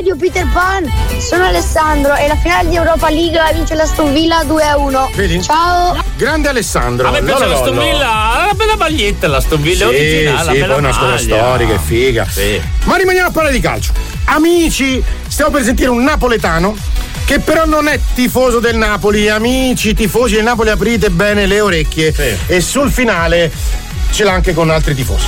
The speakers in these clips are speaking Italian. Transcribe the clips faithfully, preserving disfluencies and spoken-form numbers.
Radio Peter Pan, sono Alessandro e la finale di Europa League la vince l'Aston Villa due a uno. Vedi? Ciao. Grande Alessandro. A me piace l'Aston Villa, la bella maglietta, l'Aston Villa sì, originale, sì, la bella poi una scuola maglia. storica, è figa. Sì. Ma rimaniamo a parlare di calcio. Amici, stiamo per sentire un napoletano che però non è tifoso del Napoli. Amici tifosi del Napoli, aprite bene le orecchie, sì. E sul finale ce l'ha anche con altri tifosi.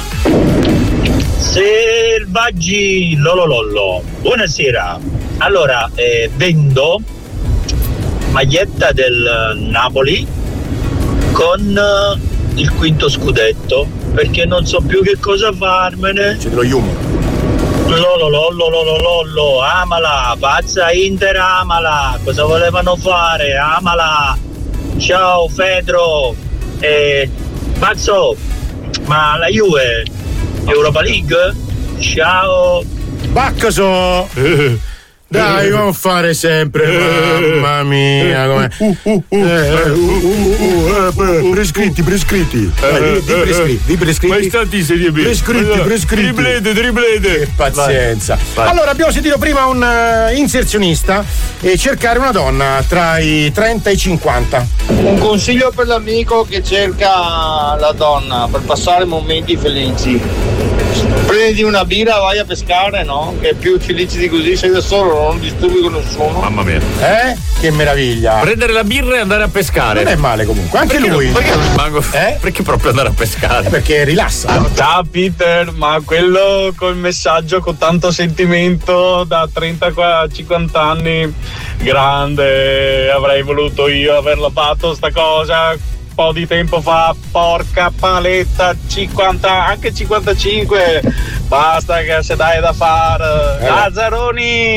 Selvaggi Lololollo, buonasera. Allora, eh, vendo maglietta del Napoli con eh, il quinto scudetto, perché non so più che cosa farmene. C'è dello humor. Lollo, lollo, lollo, lollo, amala, pazza Inter, amala. Cosa volevano fare? Amala. Ciao Fedro. Eh, Pazzo, ma la Juve Europa League? Ciao. Baccaso. Dai, non fare sempre, mamma mia, come. Uh, uh, uh, eh, uh, uh, uh, prescritti, prescritti. Dai, di, di prescritti, di prescritti. Ma stati in Serie B. Prescritti, prescritti. Triplete, triplete. Che pazienza. Vai. Allora, abbiamo sentito prima un uh, inserzionista e cercare una donna tra i trenta e i cinquanta. Un consiglio per l'amico che cerca la donna per passare momenti felici. Prendi una birra, vai a pescare, no? Che è più felice di così, sei da solo, non disturbi con nessuno. Mamma mia. Eh? Che meraviglia. Prendere la birra e andare a pescare. Non è male comunque, anche perché lui. Non, perché non rimango? Eh? Perché proprio andare a pescare? Eh, perché rilassa. Ciao Peter, ma quello col messaggio con tanto sentimento da trenta a cinquanta anni, grande, avrei voluto io averla fatto sta cosa un po' di tempo fa, porca paletta, cinquanta, anche cinquantacinque, basta che se dai da fare. Eh. Lazzaroni!